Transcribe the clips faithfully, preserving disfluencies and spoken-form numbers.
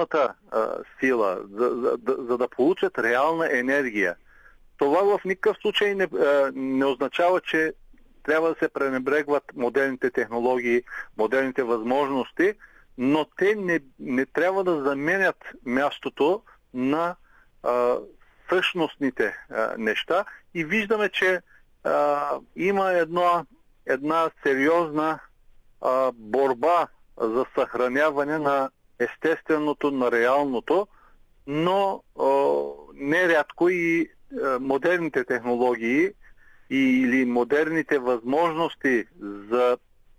реалната а, сила, за, за, за, за да получат реална енергия. Това в никакъв случай не, а, не означава, че трябва да се пренебрегват модерните технологии, модерните възможности, но те не, не трябва да заменят мястото на а, същностните а, неща. И виждаме, че а, има едно, една сериозна а, борба за съхраняване на естественото, на реалното, но а, нерядко и а, модерните технологии или модерните възможности за,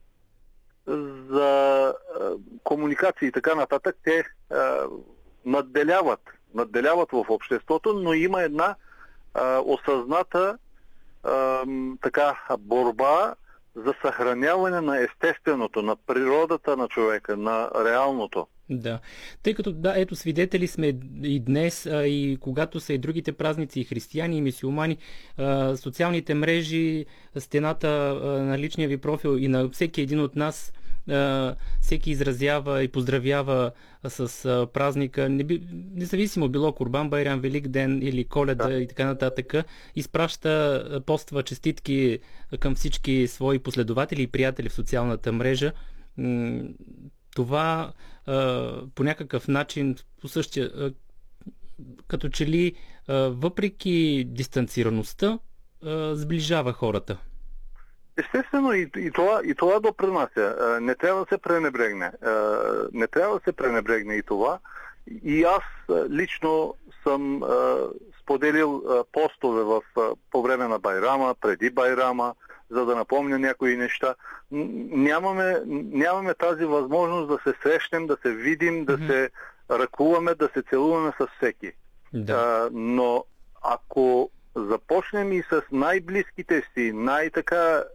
за а, комуникации и така нататък, те а, надделяват, надделяват в обществото, но има една а, осъзната а, така борба за съхраняване на естественото, на природата на човека, на реалното. Да, тъй като да, ето свидетели сме и днес, а, и когато са и другите празници, и християни, и мюсюлмани, а, социалните мрежи, стената а, на личния ви профил и на всеки един от нас, а, всеки изразява и поздравява а, с а, празника, не би, независимо било Курбан Байрам, Велик ден или Коледа, да, и така нататък, изпраща, поства честитки към всички свои последователи и приятели в социалната мрежа. Това а, по някакъв начин, по същия, а, като че ли а, въпреки дистанцираността, а, сближава хората. Естествено и, и, това, и това допринася. Не трябва да се пренебрегне. Не трябва да се пренебрегне и това. И аз лично съм а, споделил а, постове в, а, по време на Байрама, преди Байрама, за да напомня някои неща. Нямаме, нямаме тази възможност да се срещнем, да се видим, да mm-hmm. се ръкуваме, да се целуваме с всеки. Да. А, но ако започнем и с най-близките си, най-така а,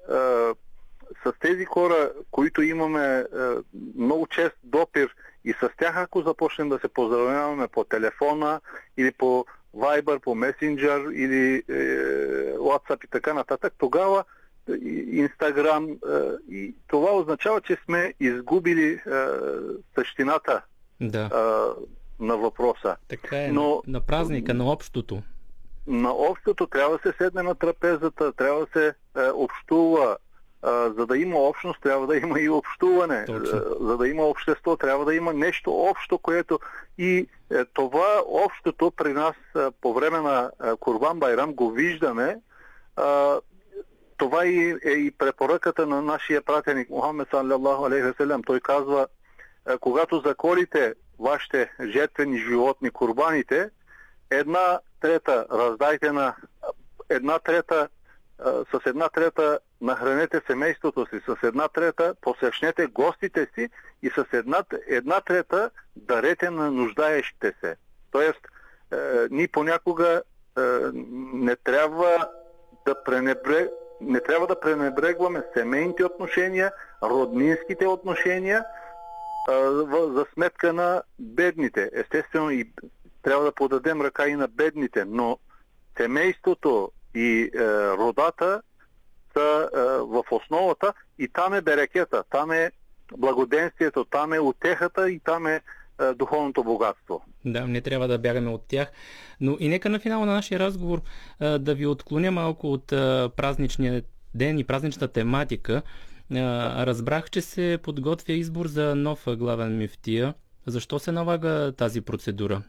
с тези хора, които имаме а, много чест допир, и с тях ако започнем да се поздравяваме по телефона или по Viber, по Messenger или е, WhatsApp и така нататък, тогава Инстаграм, и това означава, че сме изгубили същината да. на въпроса. Така е, но на празника, на общото. На общото трябва да се седне на трапезата, трябва да се е, общува. За да има общност, трябва да има и общуване. Точно. За да има общество, трябва да има нещо общо, което и е, това общото при нас е, по време на е, Курбан Байрам го виждаме. Е, Това е и препоръката на нашия пратеник Мухаммед саллаллаху алейхи ва салям. Той казва, когато заколите вашите жертвени животни, курбаните, една трета раздайте на една трета, с една трета нахранете семейството си, с една трета посрещнете гостите си и с една, една трета дарете на нуждаещите се. Тоест, е, ние понякога е, не трябва да пренебрегваме Не трябва да пренебрегваме семейните отношения, роднинските отношения а, в, за сметка на бедните. Естествено и трябва да подадем ръка и на бедните, но семейството и е, родата са е, в основата и там е берекета, там е благоденствието, там е утехата и там е духовното богатство. Да, не трябва да бягаме от тях. Но и нека на финала на нашия разговор а, да ви отклоня малко от а, празничния ден и празничната тематика. А, разбрах, че се подготвя избор за нов главен мюфтия. Защо се налага тази процедура?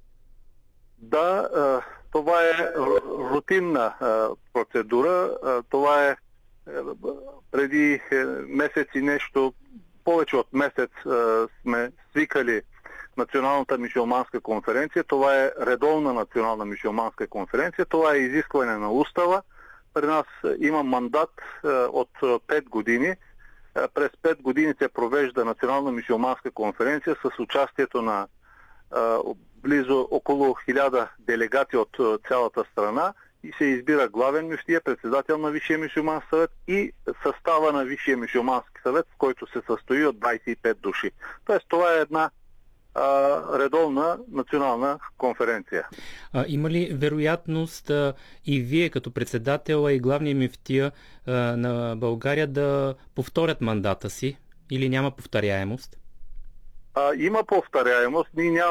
Да, а, това е рутинна а, процедура. А, това е а, преди месец и нещо, повече от месец а, сме свикали Националната мюсюлманска конференция. Това е редовна национална мюсюлманска конференция. Това е изискване на устава. При нас има мандат е, от пет години. Е, през пет години се провежда Национална мюсюлманска конференция с участието на е, близо около хиляда делегати от е, цялата страна и се избира главен мюфтия, председател на Висшия мюсюлмански съвет и състава на Висшия мюсюлмански съвет, в който се състои от двадесет и пет души. Тоест това е една а, редовна национална конференция. А, има ли вероятност а, и вие като председател и главния мюфтия а, на България да повторят мандата си или няма повторяемост? А, има повторяемост. Ние няма